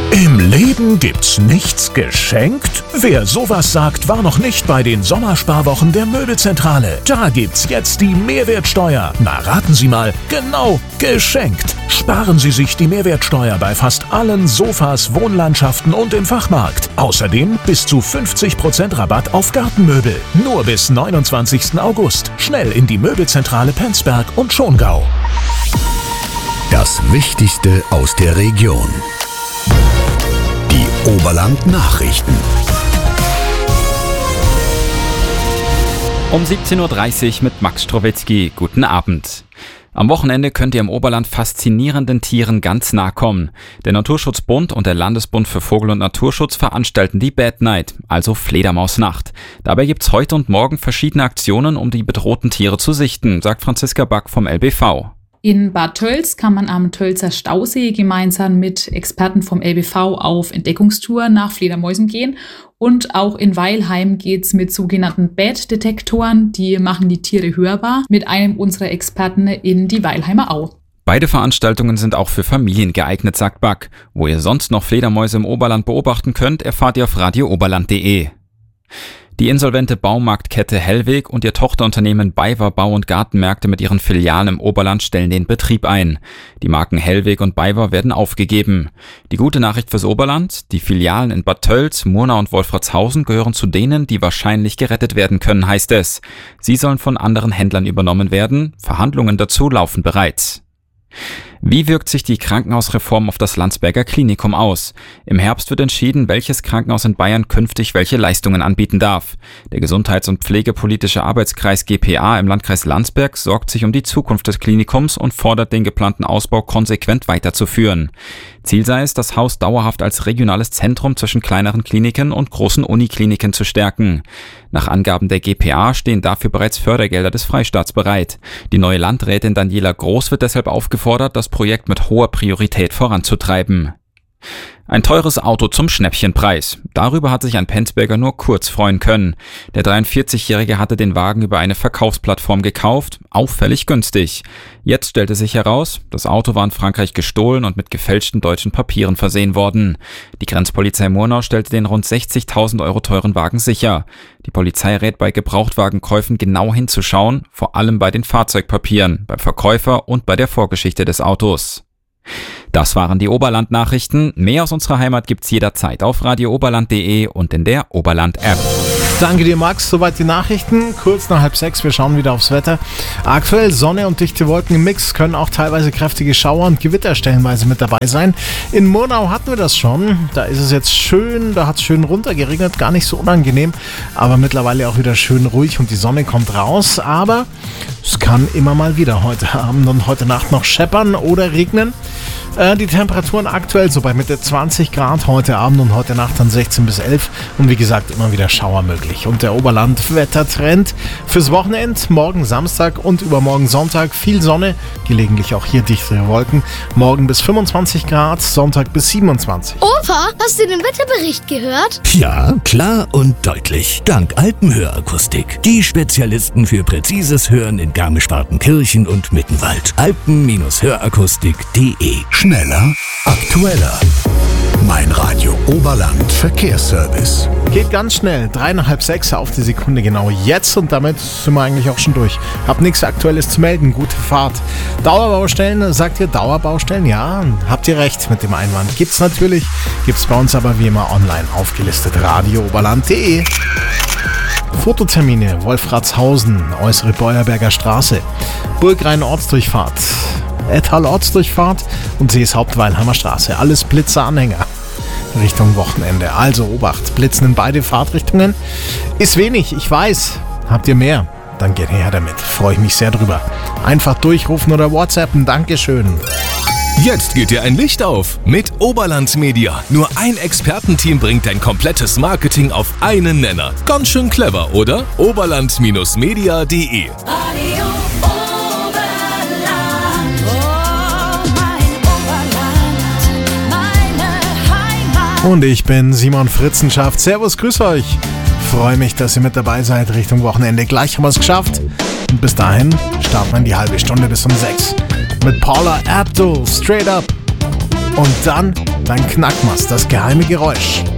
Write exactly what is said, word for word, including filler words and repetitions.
Im Leben gibt's nichts geschenkt? Wer sowas sagt, war noch nicht bei den Sommersparwochen der Möbelzentrale. Da gibt's jetzt die Mehrwertsteuer. Na, raten Sie mal, genau, geschenkt. Sparen Sie sich die Mehrwertsteuer bei fast allen Sofas, Wohnlandschaften und im Fachmarkt. Außerdem bis zu fünfzig Prozent Rabatt auf Gartenmöbel. Nur bis neunundzwanzigsten August. Schnell in die Möbelzentrale Penzberg und Schongau. Das Wichtigste aus der Region. Die Oberland-Nachrichten. Um siebzehn Uhr dreißig mit Max Strowetzky. Guten Abend. Am Wochenende könnt ihr im Oberland faszinierenden Tieren ganz nah kommen. Der Naturschutzbund und der Landesbund für Vogel- und Naturschutz veranstalten die Bad Night, also Fledermausnacht. Dabei gibt's heute und morgen verschiedene Aktionen, um die bedrohten Tiere zu sichten, sagt Franziska Back vom L B V. In Bad Tölz kann man am Tölzer Stausee gemeinsam mit Experten vom L B V auf Entdeckungstour nach Fledermäusen gehen. Und auch in Weilheim geht's mit sogenannten Bad-Detektoren, die machen die Tiere hörbar, mit einem unserer Experten in die Weilheimer Au. Beide Veranstaltungen sind auch für Familien geeignet, sagt Back. Wo ihr sonst noch Fledermäuse im Oberland beobachten könnt, erfahrt ihr auf radio oberland punkt de. Die insolvente Baumarktkette Hellweg und ihr Tochterunternehmen BayWa Bau- und Gartenmärkte mit ihren Filialen im Oberland stellen den Betrieb ein. Die Marken Hellweg und BayWa werden aufgegeben. Die gute Nachricht fürs Oberland: Die Filialen in Bad Tölz, Murnau und Wolfratshausen gehören zu denen, die wahrscheinlich gerettet werden können, heißt es. Sie sollen von anderen Händlern übernommen werden. Verhandlungen dazu laufen bereits. Wie wirkt sich die Krankenhausreform auf das Landsberger Klinikum aus? Im Herbst wird entschieden, welches Krankenhaus in Bayern künftig welche Leistungen anbieten darf. Der Gesundheits- und Pflegepolitische Arbeitskreis G P A im Landkreis Landsberg sorgt sich um die Zukunft des Klinikums und fordert, den geplanten Ausbau konsequent weiterzuführen. Ziel sei es, das Haus dauerhaft als regionales Zentrum zwischen kleineren Kliniken und großen Unikliniken zu stärken. Nach Angaben der G P A stehen dafür bereits Fördergelder des Freistaats bereit. Die neue Landrätin Daniela Groß wird deshalb aufgefordert, das Projekt mit hoher Priorität voranzutreiben. Ein teures Auto zum Schnäppchenpreis. Darüber hat sich ein Penzberger nur kurz freuen können. Der dreiundvierzigjährige hatte den Wagen über eine Verkaufsplattform gekauft, auffällig günstig. Jetzt stellte sich heraus, das Auto war in Frankreich gestohlen und mit gefälschten deutschen Papieren versehen worden. Die Grenzpolizei Murnau stellte den rund sechzigtausend Euro teuren Wagen sicher. Die Polizei rät bei Gebrauchtwagenkäufen genau hinzuschauen, vor allem bei den Fahrzeugpapieren, beim Verkäufer und bei der Vorgeschichte des Autos. Das waren die Oberland-Nachrichten. Mehr aus unserer Heimat gibt's jederzeit auf radio oberland punkt de und in der Oberland-App. Danke dir, Max. Soweit die Nachrichten. Kurz nach halb sechs, wir schauen wieder aufs Wetter. Aktuell Sonne und dichte Wolken im Mix, können auch teilweise kräftige Schauer und Gewitter stellenweise mit dabei sein. In Murnau hatten wir das schon. Da ist es jetzt schön, da hat es schön runtergeregnet, gar nicht so unangenehm, aber mittlerweile auch wieder schön ruhig und die Sonne kommt raus. Aber es kann immer mal wieder heute Abend und heute Nacht noch scheppern oder regnen. Die Temperaturen aktuell so bei Mitte zwanzig Grad, heute Abend und heute Nacht dann sechzehn bis elf und wie gesagt immer wieder Schauer möglich. Und der Oberland-Wettertrend fürs Wochenende, morgen Samstag und übermorgen Sonntag viel Sonne, gelegentlich auch hier dichtere Wolken, morgen bis fünfundzwanzig Grad, Sonntag bis siebenundzwanzig. Opa, hast du den Wetterbericht gehört? Ja, klar und deutlich. Dank Alpenhörakustik. Die Spezialisten für präzises Hören in Garmisch-Partenkirchen und Mittenwald. alpen hörakustik punkt de. Schneller, aktueller. Mein Radio Oberland Verkehrsservice. Geht ganz schnell, drei nach halb sechs auf die Sekunde genau jetzt und damit sind wir eigentlich auch schon durch. Hab nichts Aktuelles zu melden, gute Fahrt. Dauerbaustellen, sagt ihr Dauerbaustellen? Ja, habt ihr recht mit dem Einwand. Gibt's natürlich, gibt's bei uns aber wie immer online aufgelistet. radio oberland punkt de. Fototermine, Wolfratshausen, äußere Beuerberger Straße, Burgrhein-Ortsdurchfahrt, Ettal-Ortsdurchfahrt und Seeshaupt-Weilheimer Straße. Alles Blitzeranhänger Richtung Wochenende. Also Obacht, Blitzen in beide Fahrtrichtungen. Ist wenig, ich weiß. Habt ihr mehr? Dann geht her damit. Freue ich mich sehr drüber. Einfach durchrufen oder WhatsAppen. Dankeschön. Jetzt geht dir ein Licht auf mit Oberland Media. Nur ein Expertenteam bringt dein komplettes Marketing auf einen Nenner. Ganz schön clever, oder? oberland Media punkt de. Und ich bin Simon Fritzenschaft. Servus, grüß euch. Freue mich, dass ihr mit dabei seid Richtung Wochenende. Gleich haben wir es geschafft. Und bis dahin starten wir in die halbe Stunde bis um sechs. Mit Paula Abdul, Straight Up. Und dann dann knack mal's das geheime Geräusch.